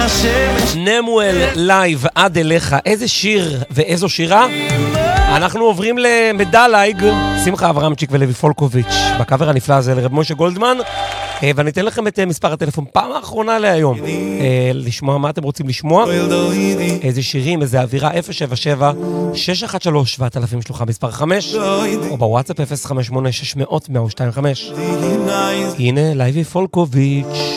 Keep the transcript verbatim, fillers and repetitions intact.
נמואל לייב עד אליך. איזה שיר ואיזו שירה. אנחנו עוברים למדלייג, שמחה אברהמצ'יק ולוי פולקוביץ' בקאבר הנפלא הזה לרב משה גולדמן, ואני אתן לכם את מספר הטלפון פעם האחרונה להיום, לשמוע מה אתם רוצים לשמוע, איזה שירים, איזה אווירה. אפס שבע שבע שש אחת שלוש שבעת אלפים שלוחה מספר חמש, או בוואטסאפ אפס חמש שמונה שש מאות מאה ושתיים וחמש. הנה לייבי פולקוביץ'.